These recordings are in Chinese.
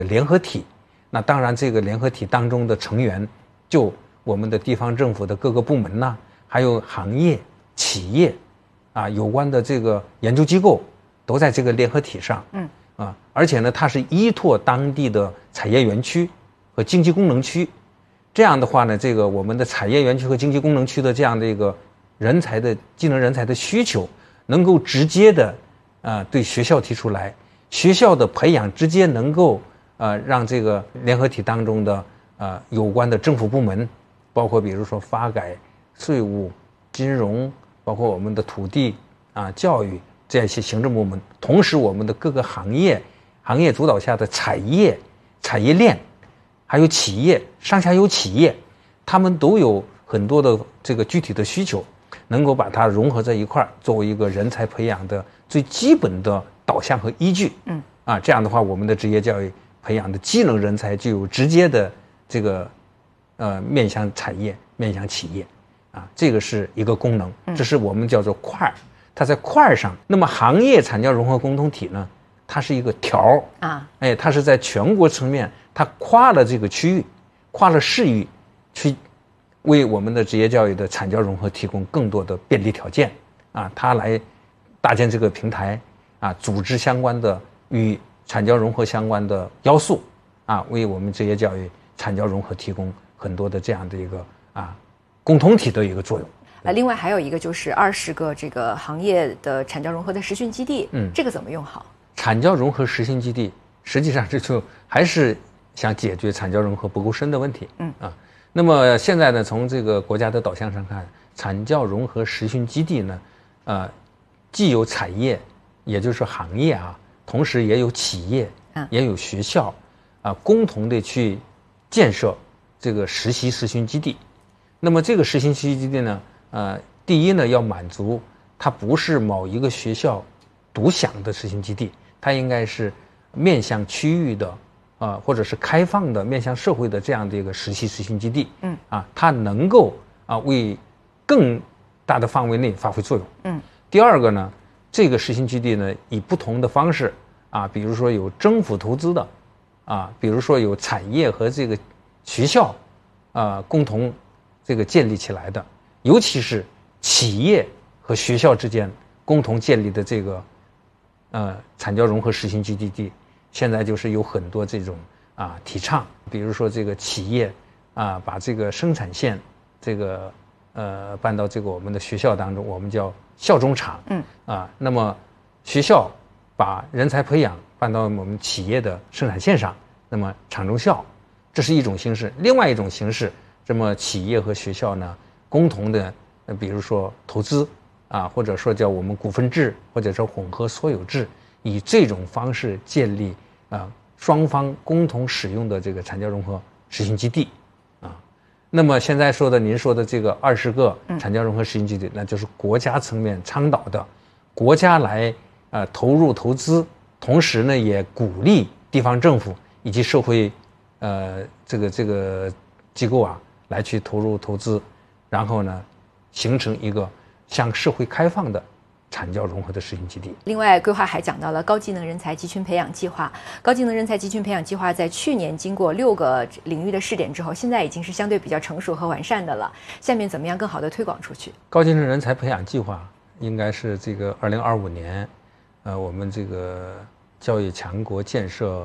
联合体。那当然，这个联合体当中的成员，就我们的地方政府的各个部门呐，还有行业、企业，有关的这个研究机构，都在这个联合体上。而且呢，它是依托当地的产业园区和经济功能区。这样的话呢，这个我们的产业园区和经济功能区的这样的一个技能人才的需求，能够直接的对学校提出来，学校的培养直接能够让这个联合体当中的有关的政府部门，包括比如说发改、税务、金融，包括我们的土地教育这样一些行政部门，同时我们的各个行业主导下的产业链，还有企业上下游企业，他们都有很多的这个具体的需求，能够把它融合在一块儿，作为一个人才培养的最基本的导向和依据。这样的话，我们的职业教育培养的技能人才就有直接的这个面向产业、面向企业这个是一个功能，这是我们叫做块儿，它在块儿上。那么行业产教融合共同体呢，它是一个条它是在全国层面，它跨了这个区域，跨了市域，去为我们的职业教育的产教融合提供更多的便利条件它来搭建这个平台组织相关的与产教融合相关的要素为我们职业教育产教融合提供很多的这样的一个共同体的一个作用。 另外还有一个就是20个这个行业的产教融合的实训基地，这个怎么用好？ 产教融合实训基地实际上这就还是想解决产教融合不够深的问题。那么现在呢，从这个国家的导向上看，产教融合实训基地呢，既有产业，也就是行业同时也有企业，也有学校共同的去建设这个实习实训基地。那么这个实习实训基地呢，第一呢，要满足它不是某一个学校独享的实训基地，它应该是面向区域的或者是开放的面向社会的这样的一个实习实训基地。它能够为更大的范围内发挥作用。第二个呢，这个实训基地呢，以不同的方式比如说有政府投资的比如说有产业和这个学校共同这个建立起来的，尤其是企业和学校之间共同建立的这个产教融合实训基地，现在就是有很多这种提倡，比如说这个企业把这个生产线这个搬到这个我们的学校当中，我们叫校中厂。那么学校把人才培养搬到我们企业的生产线上，那么厂中校，这是一种形式。另外一种形式，这么企业和学校呢共同的比如说投资或者说叫我们股份制或者说混合所有制，以这种方式建立双方共同使用的这个产教融合实训基地那么现在您说的这个20个产教融合实训基地，那就是国家层面倡导的，国家来投入投资，同时呢也鼓励地方政府以及社会这个机构来去投入投资，然后呢形成一个向社会开放的产教融合的实训基地。 另外，规划还讲到了高技能人才集群培养计划。高技能人才集群培养计划在去年经过6个领域的试点之后，现在已经是相对比较成熟和完善的了。下面怎么样更好的推广出去？ 高技能人才培养计划应该是这个2025年，我们这个教育强国建设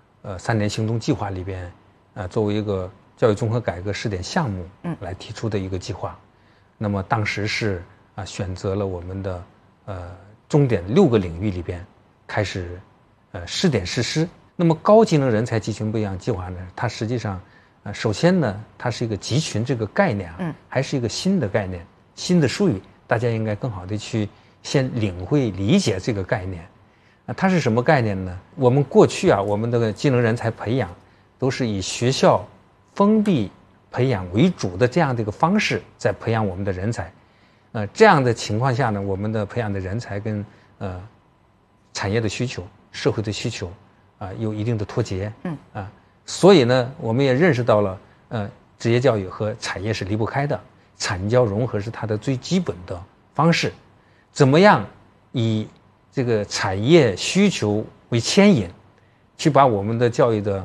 3年行动计划里边，作为一个教育综合改革试点项目来提出的一个计划。那么当时是选择了我们的重点6个领域里边开始试点实施。那么高技能人才集群培养计划呢，它实际上首先呢，它是一个集群这个概念还是一个新的概念，新的术语，大家应该更好的去先领会理解这个概念。它是什么概念呢？我们过去我们的技能人才培养都是以学校封闭培养为主的这样的一个方式在培养我们的人才。这样的情况下呢，我们的培养的人才跟产业的需求、社会的需求有一定的脱节。所以呢，我们也认识到了职业教育和产业是离不开的，产教融合是它的最基本的方式。怎么样以这个产业需求为牵引，去把我们的教育的